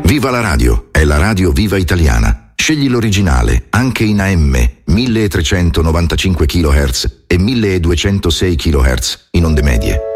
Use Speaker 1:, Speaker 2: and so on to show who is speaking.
Speaker 1: Viva la radio, è la radio Viva Italiana. Scegli l'originale, anche in AM, 1395 kHz e 1206 kHz in onde medie.